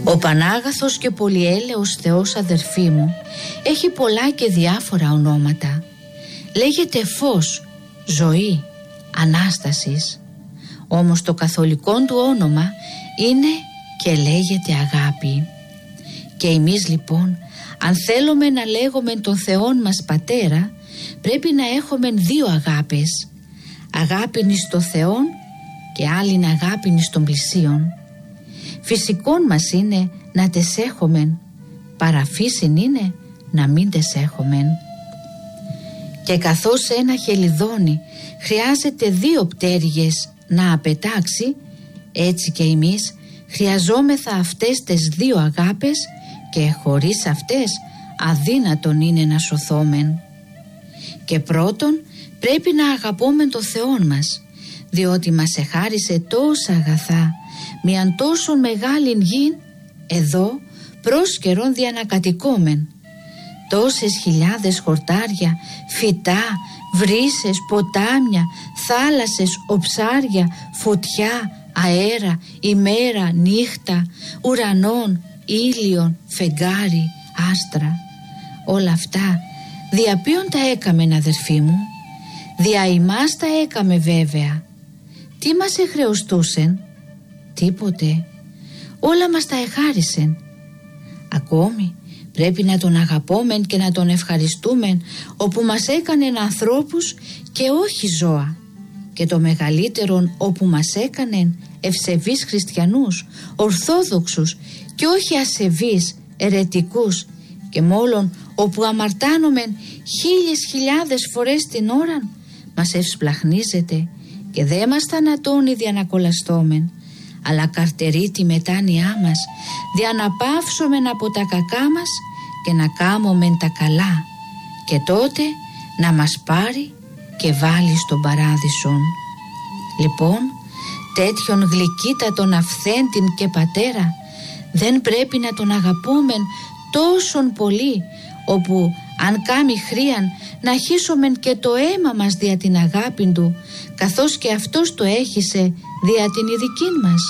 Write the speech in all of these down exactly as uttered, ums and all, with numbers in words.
Ο Πανάγαθος και πολυέλεος Θεός, αδερφοί μου, έχει πολλά και διάφορα ονόματα. Λέγεται φως, ζωή, Ανάστασης. Όμως το καθολικό του όνομα είναι και λέγεται αγάπη. Και εμείς λοιπόν, αν θέλουμε να λέγουμε τον Θεόν μας Πατέρα, πρέπει να έχουμε δύο αγάπες. Αγάπην εις το Θεόν και άλλην αγάπην εις των πλησίον. Φυσικόν μας είναι να τες έχομεν, παραφύσιν είναι να μην τες έχομεν. Και καθώς ένα χελιδόνι χρειάζεται δύο πτέρυγες να απετάξει, έτσι και εμείς χρειαζόμεθα αυτές τις δύο αγάπες και χωρίς αυτές αδύνατον είναι να σωθόμεν. Και πρώτον πρέπει να αγαπούμε το Θεόν μας, διότι μας εχάρισε τόσα αγαθά, μιαν τόσο μεγάλην γην, εδώ πρόσκαιρον διανακατοικόμεν. Τόσες χιλιάδες χορτάρια, φυτά, βρύσες, ποτάμια, θάλασσες, οψάρια, φωτιά, αέρα, ημέρα, νύχτα, ουρανών, ήλιον, φεγγάρι, άστρα. Όλα αυτά δια ποιον τα έκαμεν, αδερφοί μου? Δια ημάς τα έκαμε βέβαια. Τι μας εχρεωστούσεν? Τίποτε. Όλα μας τα εχάρισεν. Ακόμη πρέπει να τον αγαπώμεν και να τον ευχαριστούμεν, όπου μας έκανεν ανθρώπους και όχι ζώα, και το μεγαλύτερον όπου μας έκανεν ευσεβείς χριστιανούς, ορθόδοξους και όχι ασεβείς, ερετικούς, και μόλον όπου αμαρτάνομεν χίλιες χιλιάδες φορές την ώρα, μας ευσπλαχνίζεται και δε μας θανατώνει δια να κολαστόμεν, αλλά καρτερεί τη μετάνοιά μας δια να πάυσομεν από τα κακά μας και να κάμομεν τα καλά, και τότε να μας πάρει και βάλει στον παράδεισον. Λοιπόν, τέτοιον γλυκύτατον αυθέντην και πατέρα δεν πρέπει να τον αγαπούμεν τόσον πολύ, όπου αν κάμει χρίαν να χύσομεν και το αίμα μας δια την αγάπη του, καθώς και αυτός το έχισε δια την ειδική μας.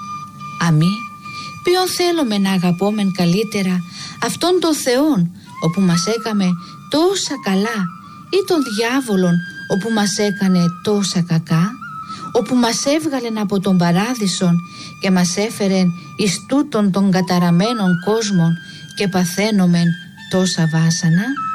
Αμή, ποιον θέλουμε να αγαπώμεν καλύτερα, αυτόν τον Θεόν όπου μας έκαμε τόσα καλά, ή τον διάβολον όπου μας έκανε τόσα κακά, όπου μας έβγαλεν από τον παράδεισον και μας έφερεν εις τούτον των καταραμένων κόσμων και παθαίνομεν τόσα βάσανα?